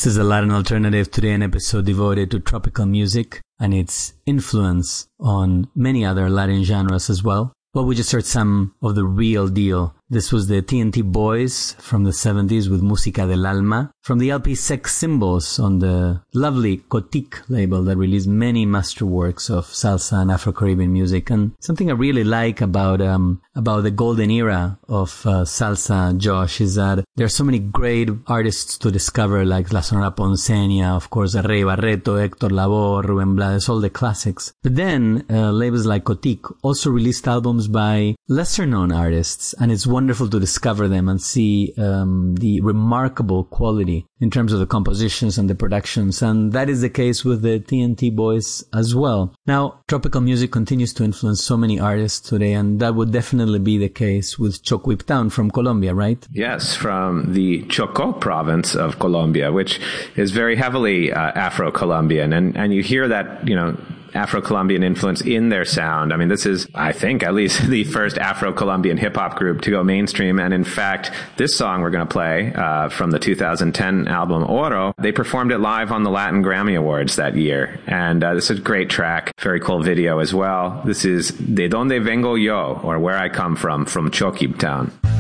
This is the Latin Alternative, today an episode devoted to tropical music and its influence on many other Latin genres as well. Well, we just heard some of the real deal. This was the TNT Boys from the 70s with Música del Alma, from the LP Sex Symbols on the lovely Cotic label that released many masterworks of salsa and Afro-Caribbean music. And something I really like about the golden era of salsa, Josh, is that there are so many great artists to discover, like La Sonora Ponceña, of course, Rey Barreto, Héctor Lavoe, Rubén Blades, all the classics. But then labels like Cotic also released albums by lesser-known artists, and it's wonderful to discover them and see the remarkable quality in terms of the compositions and the productions, and that is the case with the TNT Boys as well. Now, tropical music continues to influence so many artists today, and that would definitely be the case with Chocuiptown from Colombia, right? Yes, from the Chocó province of Colombia, which is very heavily Afro-Colombian, and you hear that, Afro-Colombian influence in their sound. I mean, this is, I think, at least the first Afro-Colombian hip-hop group to go mainstream. And in fact, this song we're going to play from the 2010 album Oro, they performed it live on the Latin Grammy Awards that year. And this is a great track, very cool video as well. This is De Donde Vengo Yo, or Where I Come From Chocuiptown.